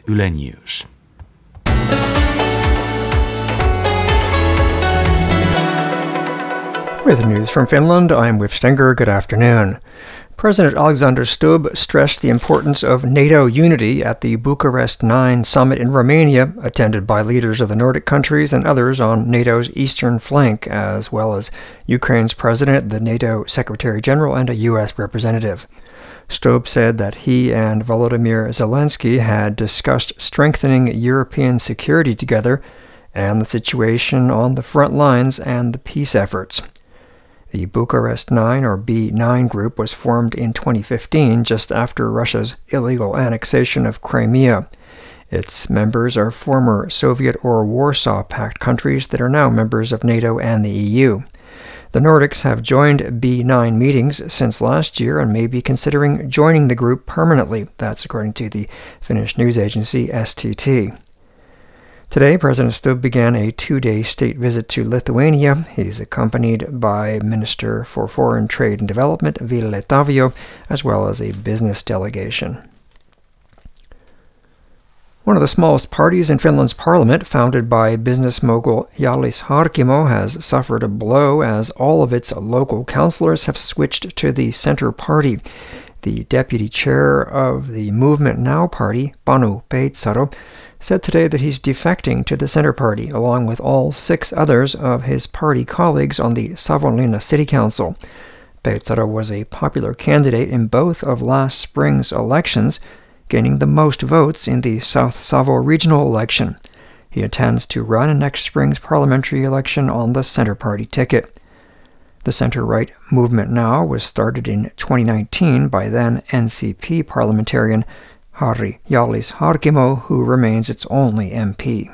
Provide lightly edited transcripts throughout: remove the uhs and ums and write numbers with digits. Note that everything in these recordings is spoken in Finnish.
Yle News. With news from Finland, I'm Whip Stenger. Good afternoon. President Alexander Stubb stressed the importance of NATO unity at the Bucharest 9 summit in Romania, attended by leaders of the Nordic countries and others on NATO's eastern flank, as well as Ukraine's president, the NATO Secretary General, and a U.S. representative. Stubb said that he and Volodymyr Zelensky had discussed strengthening European security together and the situation on the front lines and the peace efforts. The Bucharest 9, or B9 group, was formed in 2015, just after Russia's illegal annexation of Crimea. Its members are former Soviet or Warsaw Pact countries that are now members of NATO and the EU. The Nordics have joined B9 meetings since last year and may be considering joining the group permanently. That's according to the Finnish news agency STT. Today, President Stubb began a 2-day state visit to Lithuania. He's accompanied by Minister for Foreign Trade and Development, Ville Tavio, as well as a business delegation. One of the smallest parties in Finland's parliament, founded by business mogul Hjallis Harkimo, has suffered a blow as all of its local councillors have switched to the Centre Party. The deputy chair of the Movement Now party, Panu Peitsaro, said today that he's defecting to the Centre Party, along with all 6 others of his party colleagues on the Savonlinna City Council. Peitsaro was a popular candidate in both of last spring's elections, gaining the most votes in the South Savo regional election. He intends to run in next spring's parliamentary election on the Centre Party ticket. The centre-right Movement Now was started in 2019 by then NCP parliamentarian Harri Hjallis Harkimo, who remains its only MP.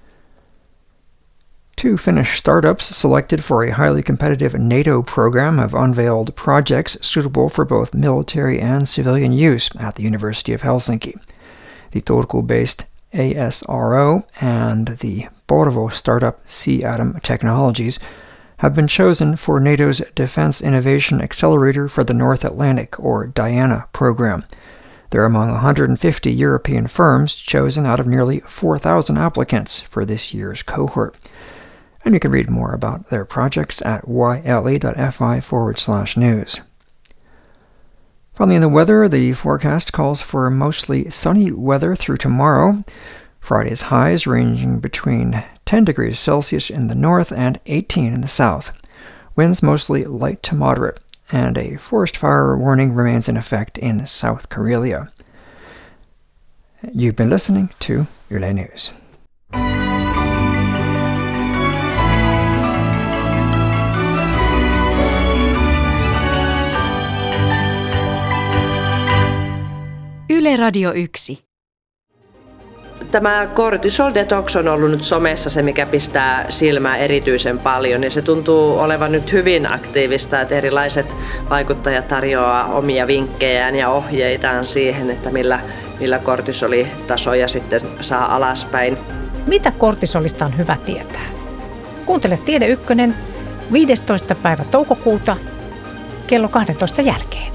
2 Finnish startups selected for a highly competitive NATO program have unveiled projects suitable for both military and civilian use at the University of Helsinki. The Turku-based ASRO and the Porvoo startup C-Atom Technologies have been chosen for NATO's Defense Innovation Accelerator for the North Atlantic, or DIANA, program. They're among 150 European firms chosen out of nearly 4,000 applicants for this year's cohort. And you can read more about their projects at yle.fi/news. Finally, in the weather, the forecast calls for mostly sunny weather through tomorrow. Friday's highs ranging between 10 degrees Celsius in the north and 18 in the south. Winds mostly light to moderate, and a forest fire warning remains in effect in South Karelia. You've been listening to Yle News. Yle Radio 1. Tämä Cortisol Detox on ollut nyt somessa se, mikä pistää silmää erityisen paljon, ja se tuntuu olevan nyt hyvin aktiivista, että erilaiset vaikuttajat tarjoaa omia vinkkejään ja ohjeitaan siihen, että millä kortisolitasoja sitten saa alaspäin. Mitä kortisolista on hyvä tietää? Kuuntele Tiede Ykkönen 15. päivä toukokuuta kello 12 jälkeen.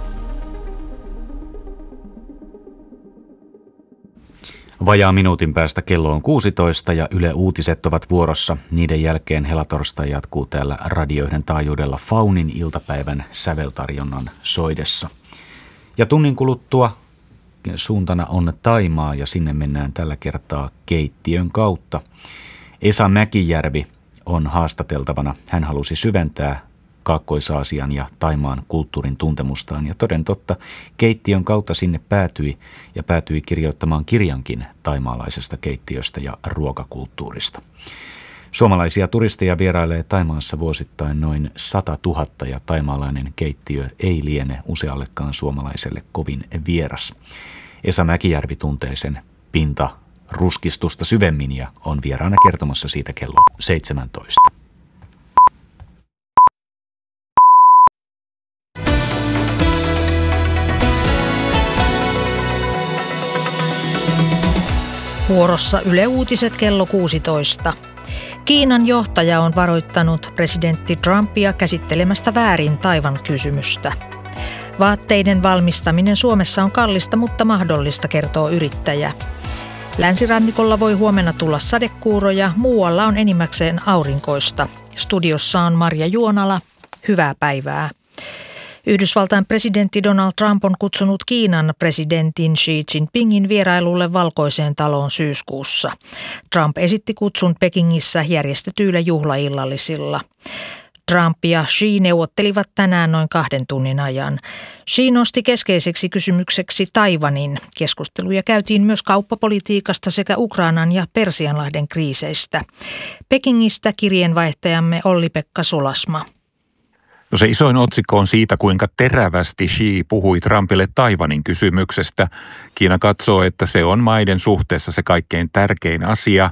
Vajaa minuutin päästä kello on 16 ja Yle Uutiset ovat vuorossa. Niiden jälkeen helatorstai jatkuu täällä radioiden taajuudella Faunin iltapäivän säveltarjonnan soidessa. Ja tunnin kuluttua suuntana on Thaimaa ja sinne mennään tällä kertaa keittiön kautta. Esa Mäkijärvi on haastateltavana. Hän halusi syventää Kaakkois-Aasian ja Thaimaan kulttuurin tuntemustaan. Ja toden totta, keittiön kautta sinne päätyi kirjoittamaan kirjankin thaimaalaisesta keittiöstä ja ruokakulttuurista. Suomalaisia turisteja vierailee Thaimaassa vuosittain noin 100 000 ja thaimaalainen keittiö ei liene useallekaan suomalaiselle kovin vieras. Esa Mäkijärvi tuntee sen ruskistusta syvemmin ja on vieraana kertomassa siitä kello 17. Vuorossa Yle Uutiset kello 16. Kiinan johtaja on varoittanut presidentti Trumpia käsittelemästä väärin Taiwan-kysymystä. Vaatteiden valmistaminen Suomessa on kallista, mutta mahdollista, kertoo yrittäjä. Länsirannikolla voi huomenna tulla sadekuuroja, muualla on enimmäkseen aurinkoista. Studiossa on Marja Juonala. Hyvää päivää. Yhdysvaltain presidentti Donald Trump on kutsunut Kiinan presidentin Xi Jinpingin vierailulle Valkoiseen taloon syyskuussa. Trump esitti kutsun Pekingissä järjestetyillä juhlaillallisilla. Trump ja Xi neuvottelivat tänään noin 2 tunnin ajan. Xi nosti keskeiseksi kysymykseksi Taiwanin. Keskusteluja käytiin myös kauppapolitiikasta sekä Ukrainan ja Persianlahden kriiseistä. Pekingistä kirjeenvaihtajamme Olli-Pekka Sulasma. No se isoin otsikko on siitä, kuinka terävästi Xi puhui Trumpille Taiwanin kysymyksestä. Kiina katsoo, että se on maiden suhteessa se kaikkein tärkein asia.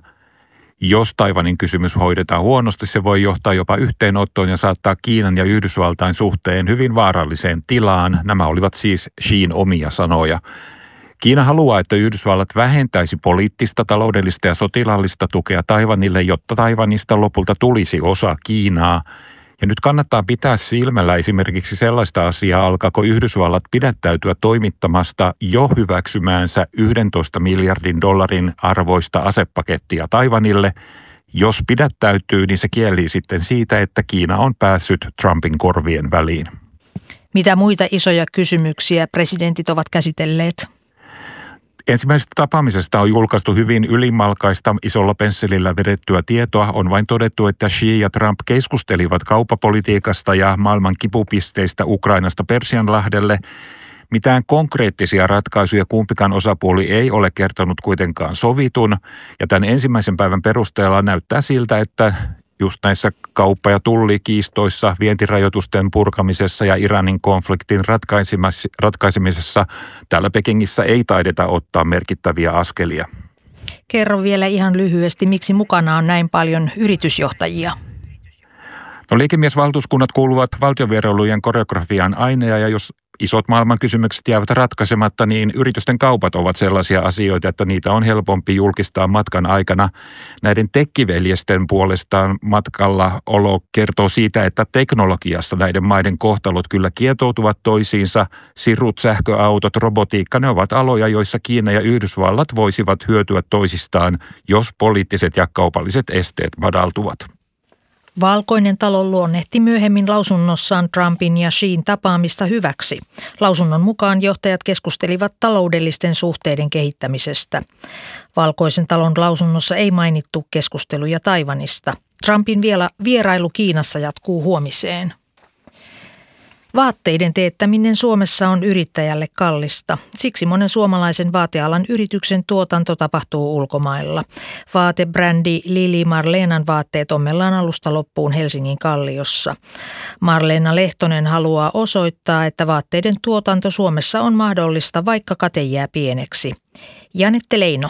Jos Taiwanin kysymys hoidetaan huonosti, se voi johtaa jopa yhteenottoon ja saattaa Kiinan ja Yhdysvaltain suhteen hyvin vaaralliseen tilaan. Nämä olivat siis Xin omia sanoja. Kiina haluaa, että Yhdysvallat vähentäisi poliittista, taloudellista ja sotilaallista tukea Taiwanille, jotta Taiwanista lopulta tulisi osa Kiinaa. Ja nyt kannattaa pitää silmällä esimerkiksi sellaista asiaa, alkaako Yhdysvallat pidättäytyä toimittamasta jo hyväksymäänsä $11 miljardin arvoista asepakettia Taiwanille. Jos pidättäytyy, niin se kielii sitten siitä, että Kiina on päässyt Trumpin korvien väliin. Mitä muita isoja kysymyksiä presidentit ovat käsitelleet? Ensimmäisestä tapaamisesta on julkaistu hyvin ylimalkaista isolla pensselillä vedettyä tietoa. On vain todettu, että Xi ja Trump keskustelivat kauppapolitiikasta ja maailman kipupisteistä Ukrainasta Persianlahdelle. Mitään konkreettisia ratkaisuja kumpikaan osapuoli ei ole kertonut kuitenkaan sovitun. Ja tämän ensimmäisen päivän perusteella näyttää siltä, että just näissä kauppa- ja tullikiistoissa, vientirajoitusten purkamisessa ja Iranin konfliktin ratkaisemisessa täällä Pekingissä ei taideta ottaa merkittäviä askelia. Kerro vielä ihan lyhyesti, miksi mukana on näin paljon yritysjohtajia? No, liikemiesvaltuuskunnat kuuluvat valtionvierailujen koreografian aineja ja jos isot maailman kysymykset jäävät ratkaisematta, niin yritysten kaupat ovat sellaisia asioita, että niitä on helpompi julkistaa matkan aikana. Näiden tekkiveljesten puolestaan matkalla olo kertoo siitä, että teknologiassa näiden maiden kohtalot kyllä kietoutuvat toisiinsa. Sirut, sähköautot, robotiikka, ne ovat aloja, joissa Kiina ja Yhdysvallat voisivat hyötyä toisistaan, jos poliittiset ja kaupalliset esteet madaltuvat. Valkoinen talo luonnehti myöhemmin lausunnossaan Trumpin ja Xin tapaamista hyväksi. Lausunnon mukaan johtajat keskustelivat taloudellisten suhteiden kehittämisestä. Valkoisen talon lausunnossa ei mainittu keskusteluja Taiwanista. Trumpin vierailu Kiinassa jatkuu huomiseen. Vaatteiden teettäminen Suomessa on yrittäjälle kallista. Siksi monen suomalaisen vaatealan yrityksen tuotanto tapahtuu ulkomailla. Vaatebrändi Lili Marleenan vaatteet ommellaan alusta loppuun Helsingin Kalliossa. Marleena Lehtonen haluaa osoittaa, että vaatteiden tuotanto Suomessa on mahdollista, vaikka kate jää pieneksi. Janette Leino.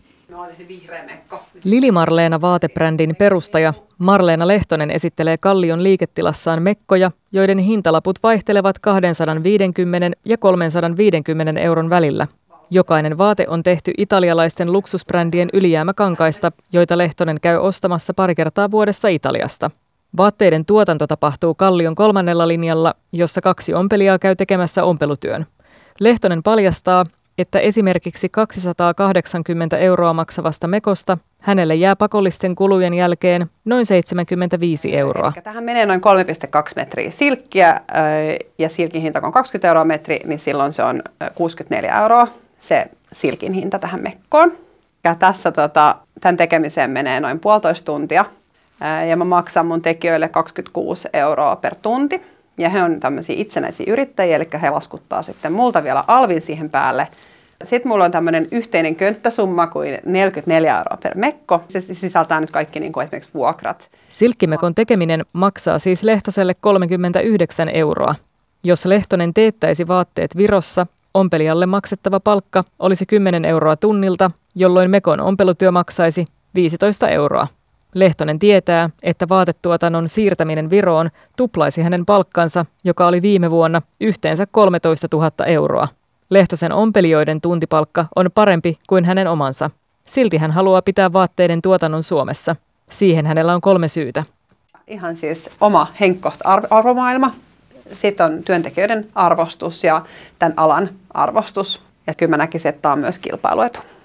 Lili Marleena vaatebrändin perustaja Marleena Lehtonen esittelee Kallion liiketilassaan mekkoja, joiden hintalaput vaihtelevat 250 ja 350 euron välillä. Jokainen vaate on tehty italialaisten luksusbrändien ylijäämäkankaista, joita Lehtonen käy ostamassa pari kertaa vuodessa Italiasta. Vaatteiden tuotanto tapahtuu Kallion 3. linjalla, jossa 2 ompelijaa käy tekemässä ompelutyön. Lehtonen paljastaa, että esimerkiksi 280 euroa maksavasta mekosta hänelle jää pakollisten kulujen jälkeen noin 75 euroa. Tähän menee noin 3,2 metriä silkkiä ja silkin hinta kun on 20 euroa metri, niin silloin se on 64 euroa se silkin hinta tähän mekkoon. Ja tässä tämän tekemiseen menee noin 1,5 tuntia ja mä maksan mun tekijöille 26 euroa per tunti. Ja he on tämmöisiä itsenäisiä yrittäjiä, eli he laskuttaa sitten multa vielä alvin siihen päälle. Sitten mulla on tämmöinen yhteinen könttäsumma kuin 44 euroa per mekko. Se sisältää nyt kaikki niin kuin esimerkiksi vuokrat. Silkkimekon tekeminen maksaa siis Lehtoselle 39 euroa. Jos Lehtonen teettäisi vaatteet Virossa, ompelijalle maksettava palkka olisi 10 euroa tunnilta, jolloin mekon ompelutyö maksaisi 15 euroa. Lehtonen tietää, että vaatetuotannon siirtäminen Viroon tuplaisi hänen palkkansa, joka oli viime vuonna yhteensä 13 000 euroa. Lehtosen ompelijoiden tuntipalkka on parempi kuin hänen omansa. Silti hän haluaa pitää vaatteiden tuotannon Suomessa. Siihen hänellä on 3 syytä. Ihan siis oma henkkohta-arvomaailma. Sitten on työntekijöiden arvostus ja tämän alan arvostus. Ja kyllä mä näkisin, että tämä on myös kilpailuetu.